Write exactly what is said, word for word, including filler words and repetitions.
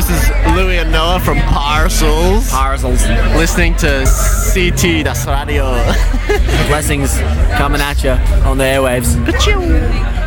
This is Louis and Noah from Parcels. Parcels. Listening to C T Das Radio. Blessings coming at you on the airwaves. Achoo.